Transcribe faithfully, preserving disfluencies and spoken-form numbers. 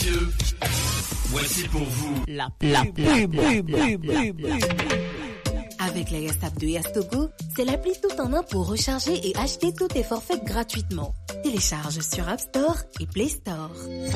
messieurs, voici pour vous la pub, pub, pub, pub, pub, pub. Avec la YesApp de Yastogo, c'est l'appli tout en un pour recharger et acheter tous tes forfaits gratuitement. Télécharge sur App Store et Play Store.